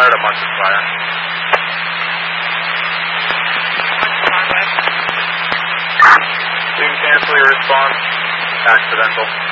Fired a Munson fire. You can cancel your response. Accidental.